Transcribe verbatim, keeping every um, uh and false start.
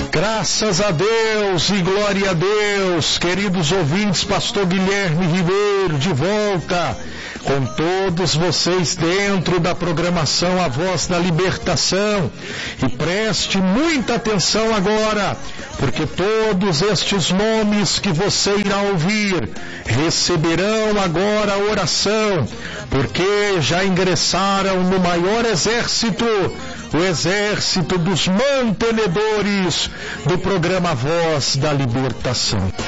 Graças a Deus e glória a Deus, queridos ouvintes, pastor Guilherme Ribeiro de volta com todos vocês dentro da programação A Voz da Libertação. E preste muita atenção agora, porque todos estes nomes que você irá ouvir receberão agora a oração, porque já ingressaram no maior exército, o exército dos mantenedores do programa Voz da Libertação.